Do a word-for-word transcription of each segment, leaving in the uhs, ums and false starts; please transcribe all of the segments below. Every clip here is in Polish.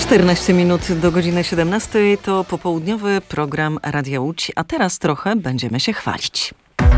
czternaście minut do godziny siedemnastej to popołudniowy program Radia Łódź, a teraz trochę będziemy się chwalić.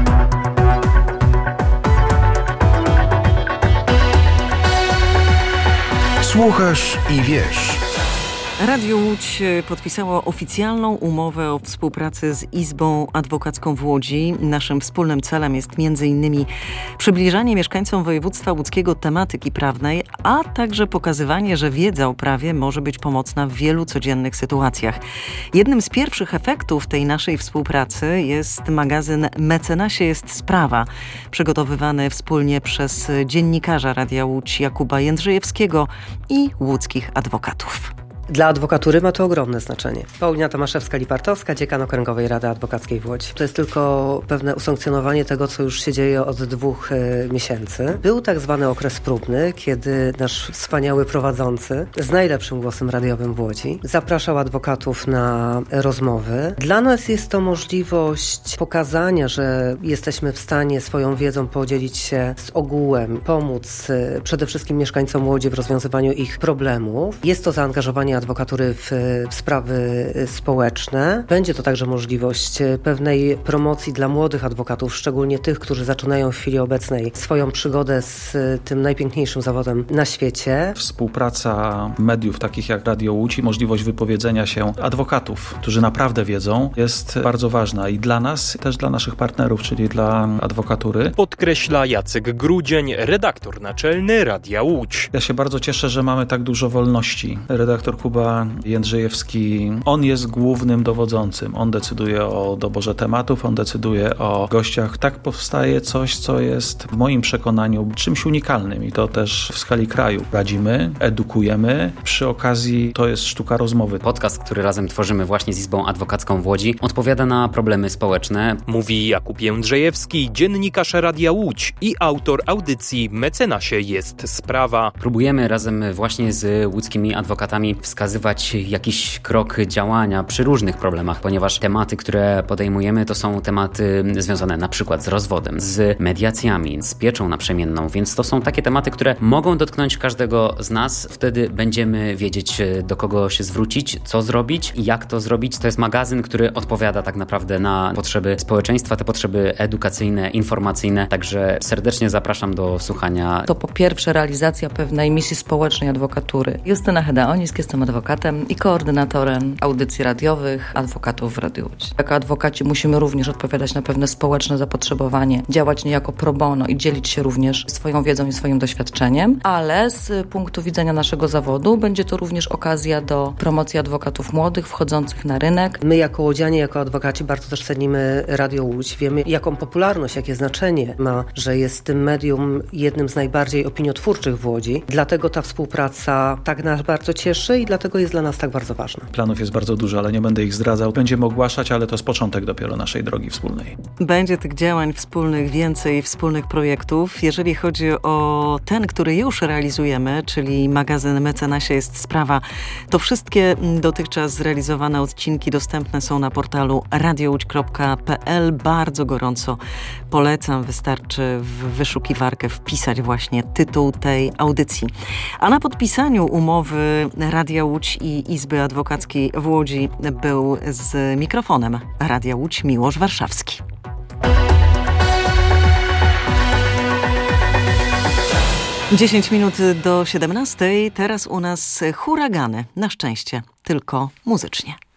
Słuchasz i wiesz. Radio Łódź podpisało oficjalną umowę o współpracy z Izbą Adwokacką w Łodzi. Naszym wspólnym celem jest między innymi przybliżanie mieszkańcom województwa łódzkiego tematyki prawnej, a także pokazywanie, że wiedza o prawie może być pomocna w wielu codziennych sytuacjach. Jednym z pierwszych efektów tej naszej współpracy jest magazyn Mecenasie jest sprawa, przygotowywany wspólnie przez dziennikarza Radia Łódź Jakuba Jędrzejewskiego i łódzkich adwokatów. Dla adwokatury ma to ogromne znaczenie. Paulina Tomaszewska-Lipartowska, dziekan Okręgowej Rady Adwokackiej w Łodzi. To jest tylko pewne usankcjonowanie tego, co już się dzieje od dwóch y, miesięcy. Był tak zwany okres próbny, kiedy nasz wspaniały prowadzący z najlepszym głosem radiowym w Łodzi zapraszał adwokatów na rozmowy. Dla nas jest to możliwość pokazania, że jesteśmy w stanie swoją wiedzą podzielić się z ogółem, pomóc y, przede wszystkim mieszkańcom Łodzi w rozwiązywaniu ich problemów. Jest to zaangażowanie adwokatury w, w sprawy społeczne. Będzie to także możliwość pewnej promocji dla młodych adwokatów, szczególnie tych, którzy zaczynają w chwili obecnej swoją przygodę z tym najpiękniejszym zawodem na świecie. Współpraca mediów takich jak Radio Łódź i możliwość wypowiedzenia się adwokatów, którzy naprawdę wiedzą, jest bardzo ważna i dla nas, też dla naszych partnerów, czyli dla adwokatury. Podkreśla Jacek Grudzień, redaktor naczelny Radia Łódź. Ja się bardzo cieszę, że mamy tak dużo wolności. Redaktor Kuba Jędrzejewski, on jest głównym dowodzącym. On decyduje o doborze tematów, on decyduje o gościach. Tak powstaje coś, co jest w moim przekonaniu czymś unikalnym i to też w skali kraju. Radzimy, edukujemy. Przy okazji to jest sztuka rozmowy. Podcast, który razem tworzymy właśnie z Izbą Adwokacką w Łodzi, odpowiada na problemy społeczne. Mówi Jakub Jędrzejewski, dziennikarz Radia Łódź i autor audycji Mecenasie jest sprawa. Próbujemy razem właśnie z łódzkimi adwokatami wskazywać jakiś krok działania przy różnych problemach, ponieważ tematy, które podejmujemy, to są tematy związane na przykład z rozwodem, z mediacjami, z pieczą naprzemienną, więc to są takie tematy, które mogą dotknąć każdego z nas. Wtedy będziemy wiedzieć, do kogo się zwrócić, co zrobić i jak to zrobić. To jest magazyn, który odpowiada tak naprawdę na potrzeby społeczeństwa, te potrzeby edukacyjne, informacyjne, także serdecznie zapraszam do słuchania. To po pierwsze realizacja pewnej misji społecznej adwokatury. Justyna Hedaonisk, jestem adwokatem i koordynatorem audycji radiowych adwokatów w Radiu Łódź. Jako adwokaci musimy również odpowiadać na pewne społeczne zapotrzebowanie, działać niejako pro bono i dzielić się również swoją wiedzą i swoim doświadczeniem, ale z punktu widzenia naszego zawodu będzie to również okazja do promocji adwokatów młodych wchodzących na rynek. My jako łodzianie, jako adwokaci bardzo też cenimy Radio Łódź. Wiemy, jaką popularność, jakie znaczenie ma, że jest tym medium jednym z najbardziej opiniotwórczych w Łodzi. Dlatego ta współpraca tak nas bardzo cieszy i dlatego jest dla nas tak bardzo ważna. Planów jest bardzo dużo, ale nie będę ich zdradzał. Będziemy ogłaszać, ale to jest początek dopiero naszej drogi wspólnej. Będzie tych działań wspólnych więcej, wspólnych projektów. Jeżeli chodzi o ten, który już realizujemy, czyli magazyn Mecenasie jest sprawa, to wszystkie dotychczas zrealizowane odcinki dostępne są na portalu radiołódź kropka pe el. Bardzo gorąco polecam. Wystarczy w wyszukiwarkę wpisać właśnie tytuł tej audycji. A na podpisaniu umowy Radia Łódź i Izby Adwokackiej w Łodzi był z mikrofonem Radia Łódź Miłosz Warszawski. dziesięć minut do siedemnastej. Teraz u nas huragany. Na szczęście tylko muzycznie.